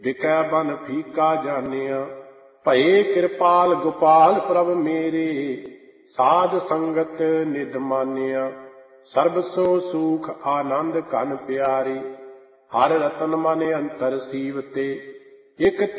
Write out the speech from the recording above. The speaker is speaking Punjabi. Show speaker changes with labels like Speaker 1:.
Speaker 1: ਵਿਕੈ ਬਨ ਫੀਕਾ ਜਾਣਿਆ। ਭਏ ਕਿਰਪਾਲ ਗੋਪਾਲ ਪ੍ਰਭ ਮੇਰੇ, ਸਾਧ ਸੰਗਤ ਨਿਧ ਮਾਨਿਆ। ਸਰਬ ਸੋ ਸੂਖ ਆਨੰਦ ਘਨ ਪਿਆਰੀ, ਹਰ ਰਤਨ ਮਨ ਅੰਤਰ ਸੀਵਤੇ। ਇਕ